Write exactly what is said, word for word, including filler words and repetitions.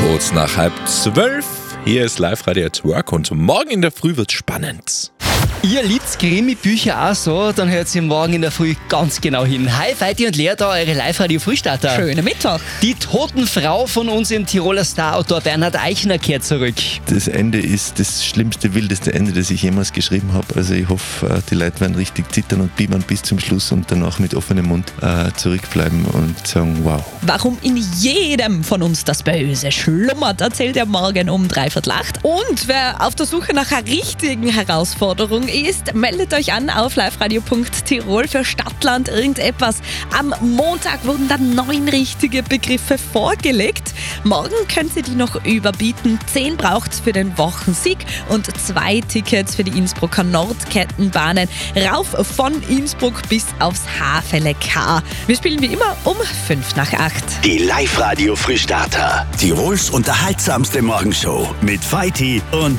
kurz nach halb zwölf. Hier ist Live-Radio at Work und morgen in der Früh wird's spannend. Ihr liebt Krimi-Bücher auch so, dann hört ihr morgen in der Früh ganz genau hin. Hi, Feiti und Lea, da eure Live-Radio-Frühstarter. Schönen Mittag. Die toten Frau von unserem Tiroler Starautor Bernhard Eichner kehrt zurück. Das Ende ist das schlimmste, wildeste Ende, das ich jemals geschrieben habe. Also ich hoffe, die Leute werden richtig zittern und biebern bis zum Schluss und danach mit offenem Mund äh, zurückbleiben und sagen, wow. Warum in jedem von uns das Böse schlummert, erzählt er morgen um dreiviertel acht. Und wer auf der Suche nach einer richtigen Herausforderung ist, meldet euch an auf liveradio punkt tirol für Stadtland irgendetwas. Am Montag wurden dann neun richtige Begriffe vorgelegt. Morgen könnt ihr die noch überbieten. Zehn braucht's für den Wochensieg und zwei Tickets für die Innsbrucker Nordkettenbahnen rauf von Innsbruck bis aufs Haveleck. Wir spielen wie immer um fünf nach acht. Die Live-Radio Frühstarter. Tirols unterhaltsamste Morgenshow mit Feiti und